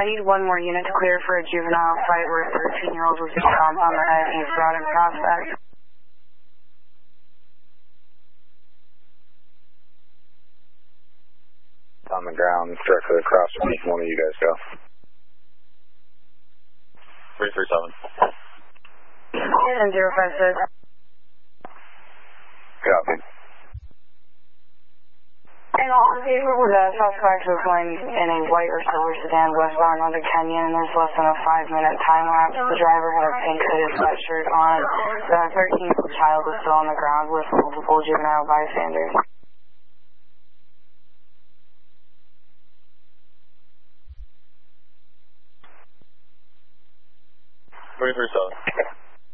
I need one more unit to clear for a juvenile fight where a 13-year-old was on the head. He's brought in prospect. On the ground, directly across from me. One of you guys go. 337. And 056. Copy. And all the people with the suspect was going in a white or silver sedan westbound onto Kenyon, and there's less than a 5-minute time lapse. The driver had a pink hooded sweatshirt on. The 13-year-old child was still on the ground with multiple juvenile bystanders. 337.